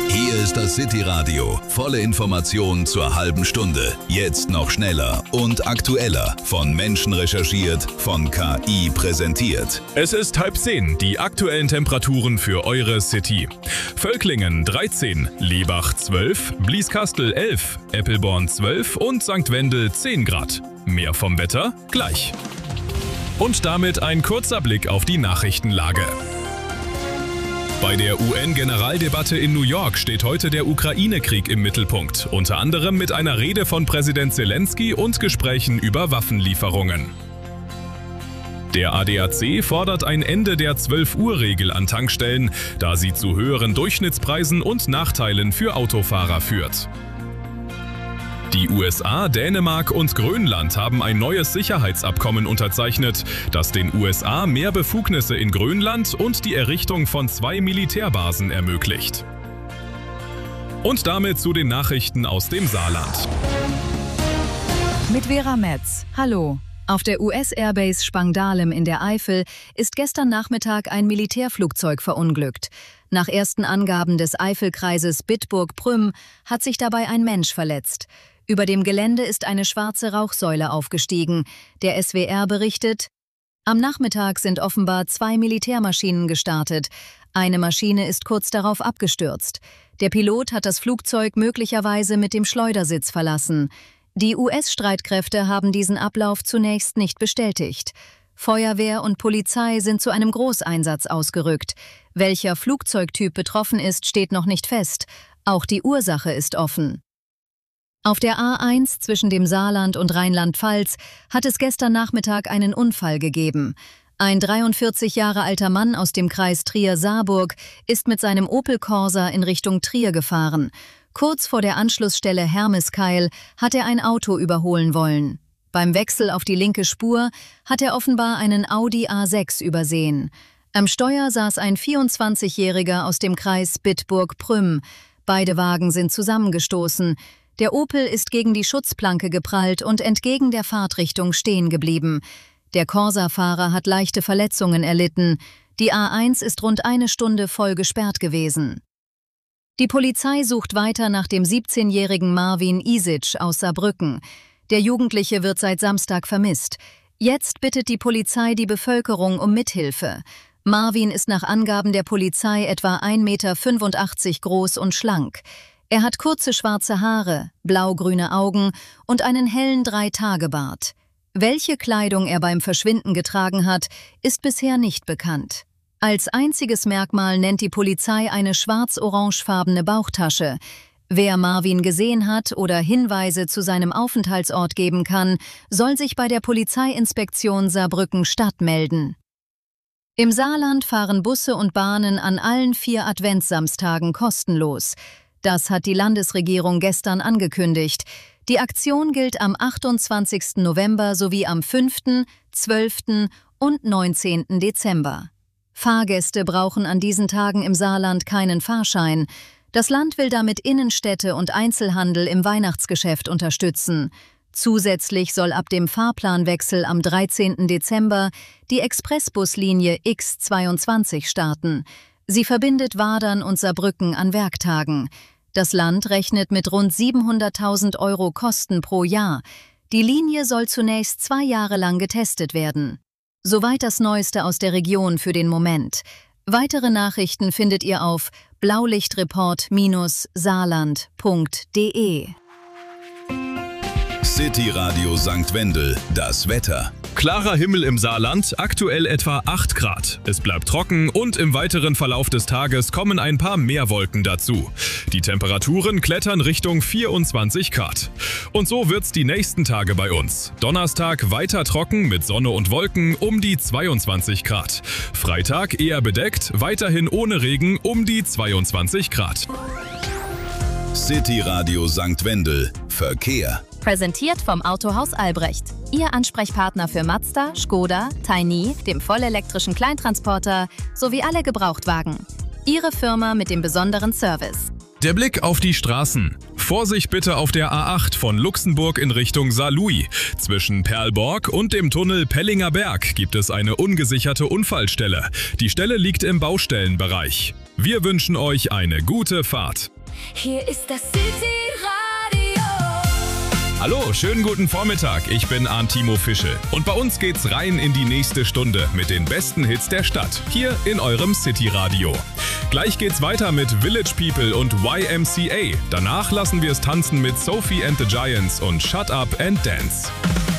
Hier ist das City Radio. Volle Informationen zur halben Stunde. Jetzt noch schneller und aktueller. Von Menschen recherchiert, von KI präsentiert. Es ist 9:30, die aktuellen Temperaturen für eure City. Völklingen 13, Lebach 12, Blieskastel 11, Eppelborn 12 und St. Wendel 10 Grad. Mehr vom Wetter gleich. Und damit ein kurzer Blick auf die Nachrichtenlage. Bei der UN-Generaldebatte in New York steht heute der Ukraine-Krieg im Mittelpunkt, unter anderem mit einer Rede von Präsident Zelensky und Gesprächen über Waffenlieferungen. Der ADAC fordert ein Ende der 12-Uhr-Regel an Tankstellen, da sie zu höheren Durchschnittspreisen und Nachteilen für Autofahrer führt. Die USA, Dänemark und Grönland haben ein neues Sicherheitsabkommen unterzeichnet, das den USA mehr Befugnisse in Grönland und die Errichtung von 2 Militärbasen ermöglicht. Und damit zu den Nachrichten aus dem Saarland. Mit Vera Metz. Hallo. Auf der US-Airbase Spangdahlem in der Eifel ist gestern Nachmittag ein Militärflugzeug verunglückt. Nach ersten Angaben des Eifelkreises Bitburg-Prüm hat sich dabei ein Mensch verletzt. Über dem Gelände ist eine schwarze Rauchsäule aufgestiegen. Der SWR berichtet: Am Nachmittag sind offenbar 2 Militärmaschinen gestartet. Eine Maschine ist kurz darauf abgestürzt. Der Pilot hat das Flugzeug möglicherweise mit dem Schleudersitz verlassen. Die US-Streitkräfte haben diesen Ablauf zunächst nicht bestätigt. Feuerwehr und Polizei sind zu einem Großeinsatz ausgerückt. Welcher Flugzeugtyp betroffen ist, steht noch nicht fest. Auch die Ursache ist offen. Auf der A1 zwischen dem Saarland und Rheinland-Pfalz hat es gestern Nachmittag einen Unfall gegeben. Ein 43 Jahre alter Mann aus dem Kreis Trier-Saarburg ist mit seinem Opel Corsa in Richtung Trier gefahren. Kurz vor der Anschlussstelle Hermeskeil hat er ein Auto überholen wollen. Beim Wechsel auf die linke Spur hat er offenbar einen Audi A6 übersehen. Am Steuer saß ein 24-Jähriger aus dem Kreis Bitburg-Prüm. Beide Wagen sind zusammengestoßen. Der Opel ist gegen die Schutzplanke geprallt und entgegen der Fahrtrichtung stehen geblieben. Der Corsa-Fahrer hat leichte Verletzungen erlitten. Die A1 ist rund eine Stunde voll gesperrt gewesen. Die Polizei sucht weiter nach dem 17-jährigen Marvin Isic aus Saarbrücken. Der Jugendliche wird seit Samstag vermisst. Jetzt bittet die Polizei die Bevölkerung um Mithilfe. Marvin ist nach Angaben der Polizei etwa 1,85 Meter groß und schlank. Er hat kurze schwarze Haare, blau-grüne Augen und einen hellen 3-Tage-Bart. Welche Kleidung er beim Verschwinden getragen hat, ist bisher nicht bekannt. Als einziges Merkmal nennt die Polizei eine schwarz-orangefarbene Bauchtasche. Wer Marvin gesehen hat oder Hinweise zu seinem Aufenthaltsort geben kann, soll sich bei der Polizeiinspektion Saarbrücken-Stadt melden. Im Saarland fahren Busse und Bahnen an allen 4 Adventssamstagen kostenlos. Das hat die Landesregierung gestern angekündigt. Die Aktion gilt am 28. November sowie am 5., 12. und 19. Dezember. Fahrgäste brauchen an diesen Tagen im Saarland keinen Fahrschein. Das Land will damit Innenstädte und Einzelhandel im Weihnachtsgeschäft unterstützen. Zusätzlich soll ab dem Fahrplanwechsel am 13. Dezember die Expressbuslinie X22 starten. Sie verbindet Wadern und Saarbrücken an Werktagen. Das Land rechnet mit rund 700.000 € Kosten pro Jahr. Die Linie soll zunächst 2 Jahre lang getestet werden. Soweit das Neueste aus der Region für den Moment. Weitere Nachrichten findet ihr auf blaulichtreport-saarland.de. City Radio St. Wendel, das Wetter. Klarer Himmel im Saarland, aktuell etwa 8 Grad. Es bleibt trocken und im weiteren Verlauf des Tages kommen ein paar mehr Wolken dazu. Die Temperaturen klettern Richtung 24 Grad. Und so wird's die nächsten Tage bei uns. Donnerstag weiter trocken mit Sonne und Wolken um die 22 Grad. Freitag eher bedeckt, weiterhin ohne Regen um die 22 Grad. City Radio St. Wendel, Verkehr. Präsentiert vom Autohaus Albrecht. Ihr Ansprechpartner für Mazda, Škoda, Tiny, dem vollelektrischen Kleintransporter sowie alle Gebrauchtwagen. Ihre Firma mit dem besonderen Service. Der Blick auf die Straßen. Vorsicht bitte auf der A8 von Luxemburg in Richtung Saarlouis. Zwischen Perlborg und dem Tunnel Pellinger Berg gibt es eine ungesicherte Unfallstelle. Die Stelle liegt im Baustellenbereich. Wir wünschen euch eine gute Fahrt. Hier ist das City-Radio. Hallo, schönen guten Vormittag. Ich bin Arndt Timo Fischel. Und bei uns geht's rein in die nächste Stunde mit den besten Hits der Stadt. Hier in eurem City-Radio. Gleich geht's weiter mit Village People und YMCA. Danach lassen wir es tanzen mit Sophie and the Giants und Shut Up and Dance.